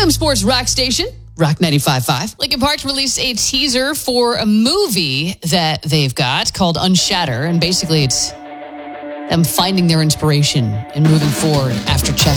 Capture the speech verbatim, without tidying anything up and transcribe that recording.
Freedom Sports Rock Station, Rock ninety-five point five. Linkin Park released a teaser for a movie that they've got called Unshatter, and basically it's them finding their inspiration and moving forward after Chester